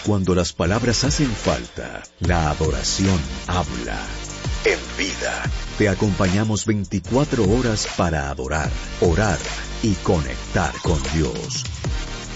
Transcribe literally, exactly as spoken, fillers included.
Cuando las palabras hacen falta, la adoración habla. En Vida, te acompañamos veinticuatro horas para adorar, orar y conectar con Dios.